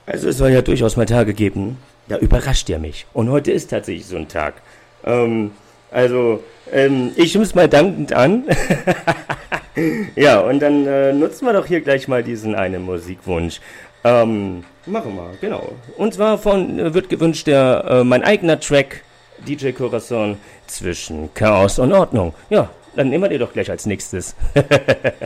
Also es soll ja durchaus mal Tage geben, da überrascht ihr mich. Und heute ist tatsächlich so ein Tag. Ähm, ich nehme es mal dankend an. Ja, und dann nutzen wir doch hier gleich mal diesen einen Musikwunsch. Machen wir, genau. Und zwar wird gewünscht mein eigener Track, DJ Corazon, zwischen Chaos und Ordnung. Ja, dann nehmen wir den doch gleich als nächstes.